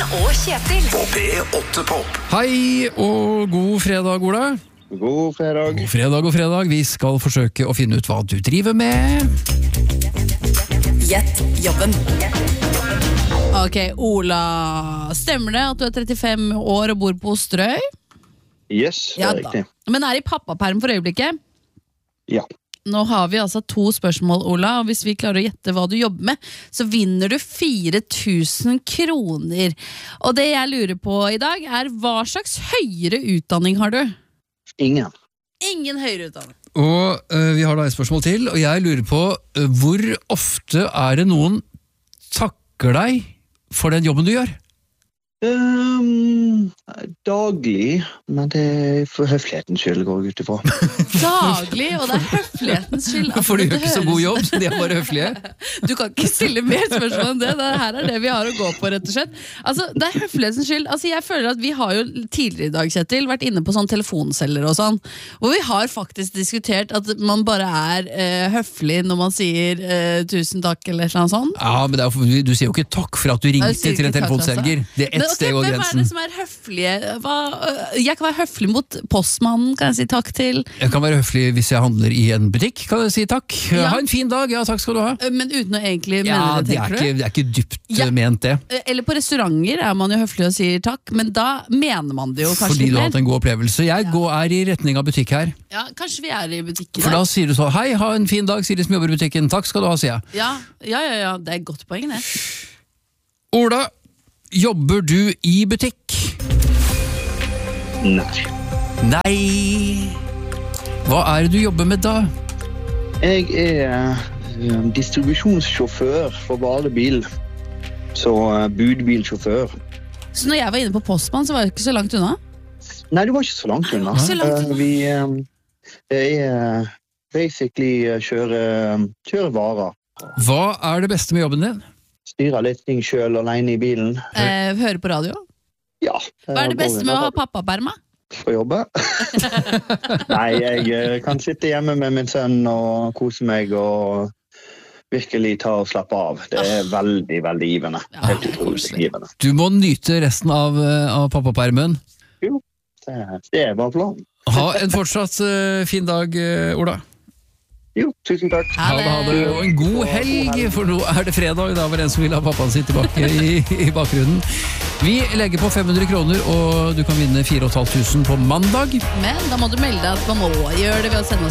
og Kjetil på P8 Pop. Hei og god fredag, Ola. God fredag. God fredag. Vi skal forsøke å finne ut hva du driver med. Gjett jobben. Ok, Ola, stemmer det at du er 35 år og bor på Osterøy? Yes, det er riktig. Men er i pappaperm for øyeblikket? Ja. Nå har vi altså 2 spørsmål, Ola, og hvis vi klarer å gjette hva du jobber med, så vinner du 4.000 kroner. Og det jeg lurer på i dag er, hva slags høyere utdanning har du? Ingen. Ingen høyere utdanning. Og vi har da et spørsmål til, og jeg lurer på hvor ofte er det noen takker deg for den jobben du gjør? Daglig, men det er for høflighetens skyld går jeg ut ifra. Daglig, og det er høflighetens skyld. For du gjør ikke så god jobb, så de er bare høflige. Du kan ikke stille mer spørsmål enn det. Her er det vi har å gå på, rett og slett. Altså, det er høflighetens skyld. Altså, jeg føler at vi har jo tidligere i dag, Kjetil, vært inne på sånn telefonceller og sånn, hvor vi har faktisk diskutert at man bare er høflig når man sier tusen takk eller noe sånt. Ja, men det er, du sier jo ikke takk for at du ringte til en telefonselger. Det er ett steg over grensen. Hvem er det som er høflige? Jeg kan være høflig mot postmannen, kan jeg si takk til. Jeg kan være høflig hvis jeg handler i en butikk, kan jeg si takk. Ja. Ha en fin dag, ja, takk skal du ha. Men uten å egentlig mene det, tenker du? Det er ikke dypt ment det. Eller på restauranter er man jo høflig og sier takk, men da mener man det jo kanskje fordi du har hatt en god opplevelse. Jeg er i retning av butikk her. Ja, kanskje vi er i butikken. For da sier du så, hei, ha en fin dag, sier de som jobber i butikken. Takk skal du ha, sier jeg. Ja, det er et godt poeng, det. Ola, jobber du i butikk? Nei. Hva er det du jobber med da? Jeg er distribusjonssjåfør for varebil. Så budbilsjåfør. Så når jeg var inne på postmann, så var det ikke så langt unna? Nei, det var ikke så langt unna. Det er basically kjøre varer. Hva er det beste med jobben din? Styre litt ting selv alene i bilen. Høre på radio? Ja. Hva er det beste med å ha pappaperma? Få jobbe. Nei, jeg kan sitte hjemme med min sønn og kose meg og virkelig ta og slappe av. Det er veldig, veldig givende. Helt utrolig givende. Du må nyte resten av pappapermen. Jo, det er bare planen. Ha en fortsatt fin dag, Ola. Jo, tusen takk. Ha det. Og en god helg, for nå er det fredag. Da var det en som vil ha pappaen sin tilbake i bakgrunnen. Vi legger på 500 kroner, og du kan vinne 4.500 på mandag. Men da må du melde deg at man må gjøre det ved å sende oss